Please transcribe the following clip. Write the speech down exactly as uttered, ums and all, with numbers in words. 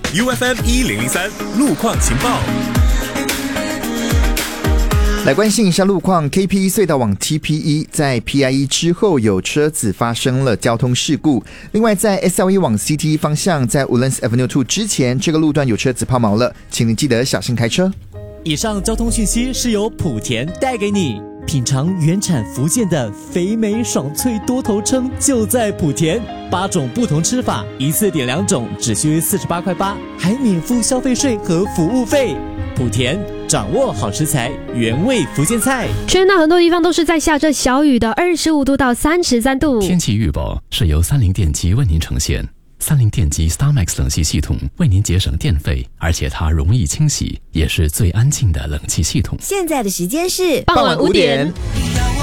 U F M 一零零三路况情报。 来关心一下路况 ，K P E 隧道往 T P E 在 P I E 之后有车子发生了交通事故。另外，在 S L E 往 C T E 方向，在 Woodlands Avenue 二之前，这个路段有车子抛锚了，请您记得小心开车。 以上交通讯息是由莆田带给你。品尝原产福建的肥美爽脆多头称就在莆田，八种不同吃法，一次点两种，只需四十八块八，还免付消费税和服务费。莆田掌握好食材，原味福建菜。 全岛很多地方都是在下着小雨的，二十五度到三十三度。 天气预报是由三菱电机为您呈现。三菱电机 StarMax 冷气系统为您节省电费，而且它容易清洗，也是最安静的冷气系统。 现在的时间是傍晚五点。